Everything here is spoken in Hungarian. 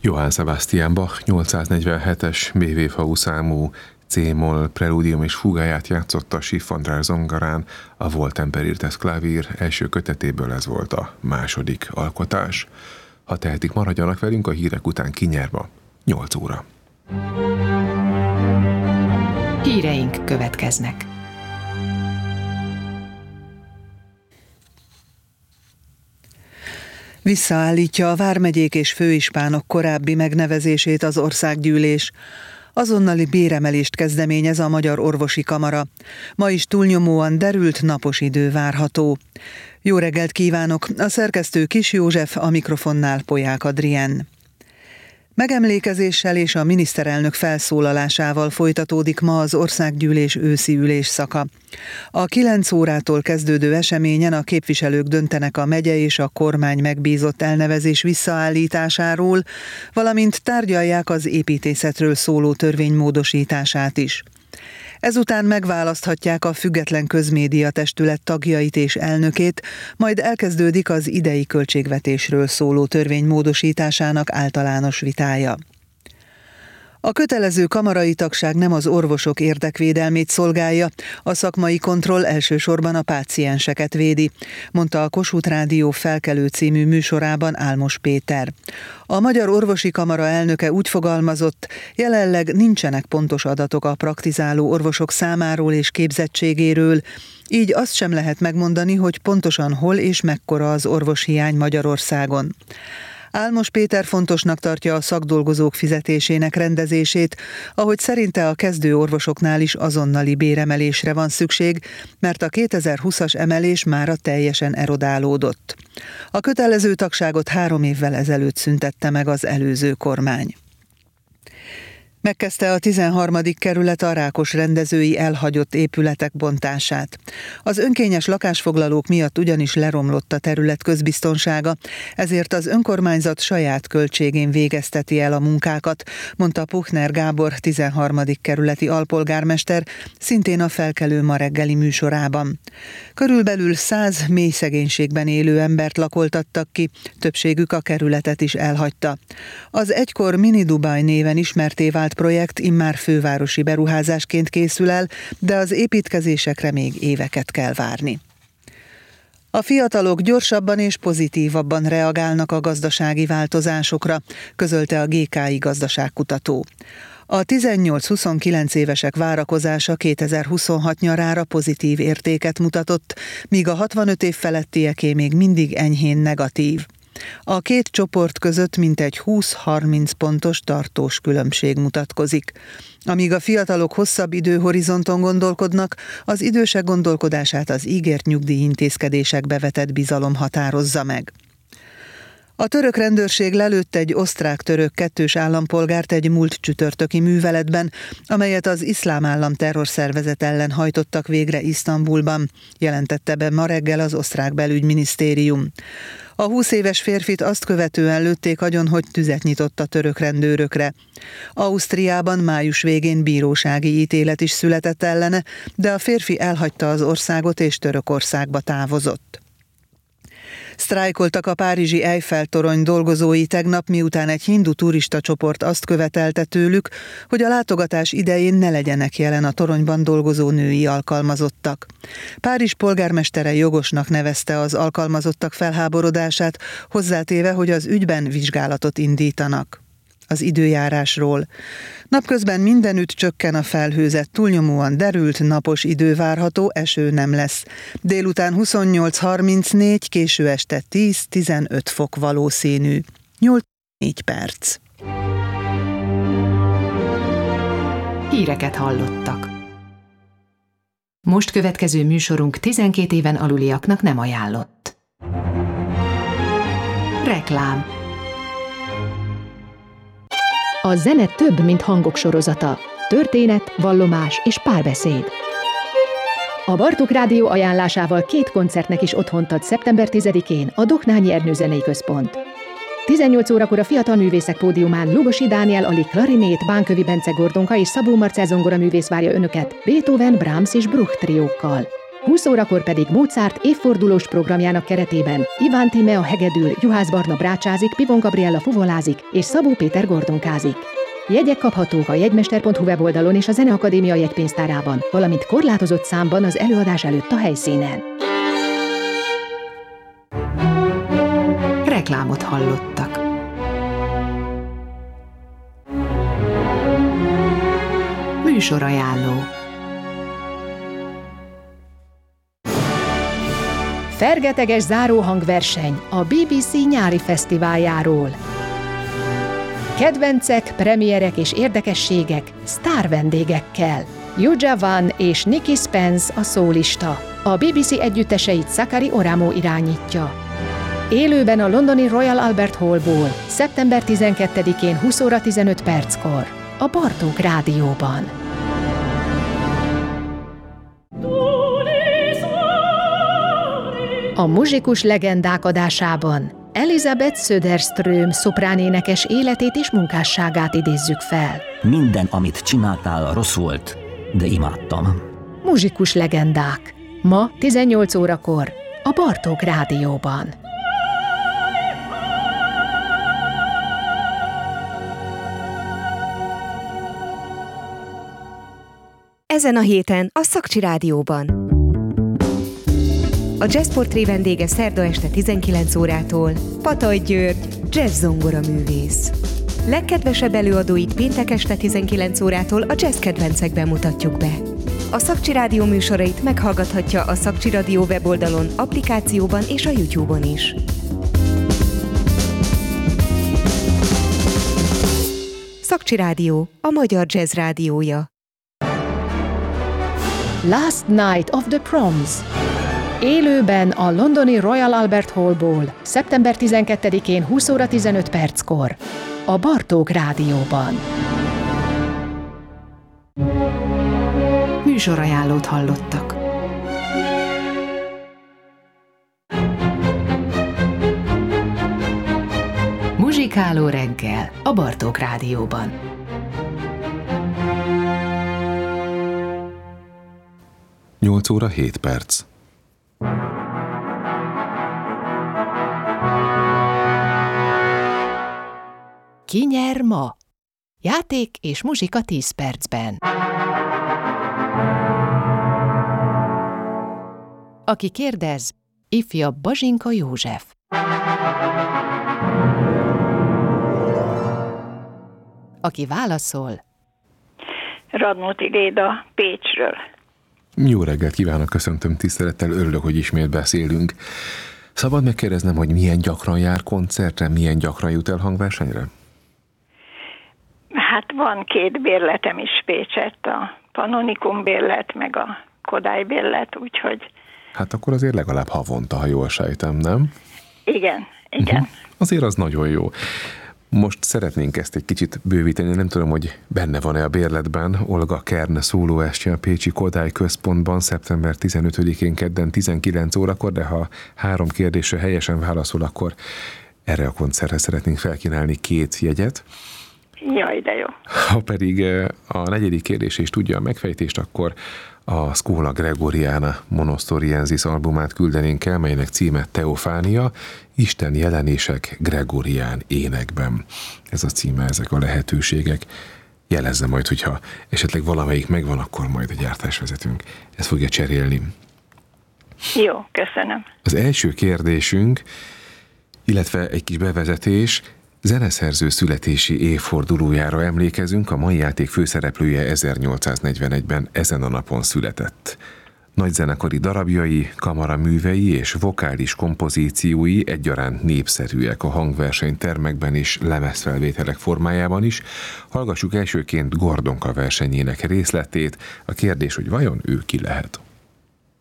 Johann Sebastian Bach 847-es BV számú C-moll preludium és fugáját játszotta Schiffandrár zongarán, a Wohltemperiertes Klavier első kötetéből ez volt a második alkotás. Ha tehetik, maradjanak velünk, a hírek után kinyer ma 8 óra. Híreink következnek. Visszaállítja a vármegyék és főispánok korábbi megnevezését az országgyűlés. Azonnali béremelést kezdeményez a Magyar Orvosi Kamara. Ma is túlnyomóan derült, napos idő várható. Jó reggelt kívánok! A szerkesztő Kis József, a mikrofonnál Polyák Adrien. Megemlékezéssel és a miniszterelnök felszólalásával folytatódik ma az országgyűlés őszi ülésszaka. A 9 órától kezdődő eseményen a képviselők döntenek a megye és a kormány megbízott elnevezés visszaállításáról, valamint tárgyalják az építészetről szóló törvény módosítását is. Ezután megválaszthatják a Független Közmédia Testület tagjait és elnökét, majd elkezdődik az idei költségvetésről szóló törvény módosításának általános vitája. A kötelező kamarai tagság nem az orvosok érdekvédelmét szolgálja, a szakmai kontroll elsősorban a pácienseket védi, mondta a Kossuth Rádió Felkelő című műsorában Álmos Péter. A Magyar Orvosi Kamara elnöke úgy fogalmazott, jelenleg nincsenek pontos adatok a praktizáló orvosok számáról és képzettségéről, így azt sem lehet megmondani, hogy pontosan hol és mekkora az orvoshiány Magyarországon. Álmos Péter fontosnak tartja a szakdolgozók fizetésének rendezését, ahogy szerinte a kezdő orvosoknál is azonnali béremelésre van szükség, mert a 2020-as emelés mára teljesen erodálódott. A kötelező tagságot 3 évvel ezelőtt szüntette meg az előző kormány. Megkezdte a 13. kerület a Rákos rendezői elhagyott épületek bontását. Az önkényes lakásfoglalók miatt ugyanis leromlott a terület közbiztonsága, ezért az önkormányzat saját költségén végezteti el a munkákat, mondta Puchner Gábor 13. kerületi alpolgármester, szintén a Felkelő ma reggeli műsorában. Körülbelül 100 mély szegénységben élő embert lakoltattak ki, többségük a kerületet is elhagyta. Az egykor Mini Dubaj néven ismertté vált projekt immár fővárosi beruházásként készül el, de az építkezésekre még éveket kell várni. A fiatalok gyorsabban és pozitívabban reagálnak a gazdasági változásokra, közölte a GKI gazdaságkutató. A 18-29 évesek várakozása 2026 nyarára pozitív értéket mutatott, míg a 65 év felettieké még mindig enyhén negatív. A két csoport között mintegy 20-30 pontos tartós különbség mutatkozik. Amíg a fiatalok hosszabb időhorizonton gondolkodnak, az idősek gondolkodását az ígért nyugdíjintézkedésekbe vetett bizalom határozza meg. A török rendőrség lelőtt egy osztrák-török kettős állampolgárt egy múlt csütörtöki műveletben, amelyet az Iszlám Állam terrorszervezet ellen hajtottak végre Isztambulban, jelentette be ma reggel az osztrák belügyminisztérium. A 20 éves férfit azt követően lőtték agyon, hogy tüzet nyitott a török rendőrökre. Ausztriában május végén bírósági ítélet is született ellene, de a férfi elhagyta az országot és Törökországba távozott. Sztrájkoltak a párizsi Eiffel-torony dolgozói tegnap, miután egy hindu turista csoport azt követelte tőlük, hogy a látogatás idején ne legyenek jelen a toronyban dolgozó női alkalmazottak. Párizs polgármestere jogosnak nevezte az alkalmazottak felháborodását, hozzátéve, hogy az ügyben vizsgálatot indítanak. Az időjárásról. Napközben mindenütt csökken a felhőzet, túlnyomóan derült, napos idő várható, eső nem lesz. Délután 28-34, késő este 10-15 fok valószínű. 8-4 perc. Híreket hallottak. Most következő műsorunk 12 éven aluliaknak nem ajánlott. Reklám. A zene több, mint hangok sorozata. Történet, vallomás és párbeszéd. A Bartók Rádió ajánlásával 2 koncertnek is otthont ad szeptember 10-én a Doknányi Ernő Zenei Központ. 18 órakor a Fiatal Művészek Pódiumán Lugosi Dániel Ali klarinét, Bánkövi Bence Gordonka és Szabó Marcell zongoraművész várja önöket Beethoven, Brahms és Bruch triókkal. 20 órakor pedig Mozart évfordulós programjának keretében Iván Tímea hegedül, Juhász Barna brácsázik, Pivon Gabriella fuvolázik és Szabó Péter gordonkázik. Jegyek kaphatók a jegymester.hu weboldalon és a Zeneakadémia jegypénztárában, valamint korlátozott számban az előadás előtt a helyszínen. Reklámot hallottak. Műsorajánló. Fergeteges záróhangverseny a BBC nyári fesztiváljáról. Kedvencek, premierek és érdekességek sztár vendégekkel. Yuja Van és Nicky Spence a szólista. A BBC együtteseit Sakari Oramo irányítja. Élőben a londoni Royal Albert Hallból, szeptember 12-én 20 óra 15 perckor, a Bartók Rádióban. A muzsikus legendák adásában Elizabeth Söderström szopránénekes életét és munkásságát idézzük fel. Minden, amit csináltál, rossz volt, de imádtam. Muzsikus legendák. Ma 18 órakor a Bartók Rádióban. Ezen a héten a Szakcsi Rádióban. A Jazz Portré vendége szerda este 19 órától Pataj György, jazz zongoraművész. Legkedvesebb előadóit péntek este 19 órától a jazz kedvencekben mutatjuk be. A Szakcsi Rádió műsorait meghallgathatja a Szakcsi Rádió weboldalon, applikációban és a YouTube-on is. Szakcsi Rádió, a magyar jazz rádiója. Last Night of the Proms. Élőben a londoni Royal Albert Hallból, szeptember 12-én 20 óra 15 perckor, a Bartók Rádióban. Műsorajánlót hallottak. Muzsikáló reggel a Bartók Rádióban. Nyolc óra 7 perc. Ki nyer ma? Játék és muzsika 10 percben. Aki kérdez, ifjabb Bazsinka József. Aki válaszol, Radnóti Léda Pécsről. Jó reggelt kívánok, köszöntöm tisztelettel, örülök, hogy ismét beszélünk. Szabad megkérdeznem, hogy milyen gyakran jár koncertre, milyen gyakran jut el hangversenyre? Hát van 2 bérletem is Pécsett, a Panonikum bérlet, meg a Kodály bérlet, úgyhogy... Hát akkor azért legalább havonta, ha jól sejtem, nem? Igen. Azért az nagyon jó. Most szeretnénk ezt egy kicsit bővíteni, nem tudom, hogy benne van-e a bérletben. Olga Kern szólóestje a Pécsi Kodály Központban szeptember 15-én kedden 19 órakor, de ha 3 kérdésre helyesen válaszol, akkor erre a koncertre szeretnénk felkínálni 2 jegyet. Jaj, de jó. Ha pedig a 4. kérdés is tudja a megfejtést, akkor a Schola Gregoriana Monostoriensis albumát küldenénk el, melynek címe Teofánia, Isten jelenések Gregorián énekben. Ez a címe, ezek a lehetőségek. Jelezze majd, hogyha esetleg valamelyik megvan, akkor majd a gyártásvezetőnk ezt fogja cserélni. Jó, köszönöm. Az első kérdésünk, illetve egy kis bevezetés, zeneszerző születési évfordulójára emlékezünk, a mai játék főszereplője 1841-ben ezen a napon született. Nagyzenekari darabjai, kamaraművei és vokális kompozíciói egyaránt népszerűek a hangversenytermekben és lemezfelvételek formájában is. Hallgassuk elsőként Gordonka versenyének részletét. A kérdés, hogy vajon ő ki lehet?